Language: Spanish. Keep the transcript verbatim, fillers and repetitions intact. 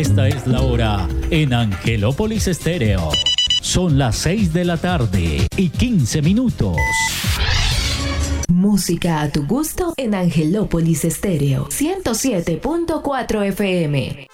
Esta es la hora en Angelópolis Estéreo. Son las seis de la tarde y quince minutos. Música a tu gusto en Angelópolis Estéreo ciento siete punto cuatro F M.